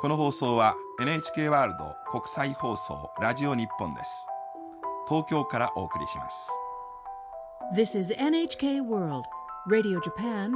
この放送は NHK ワールド国際放送ラジオ日本です。東京からお送りします。 This is NHK World Radio Japan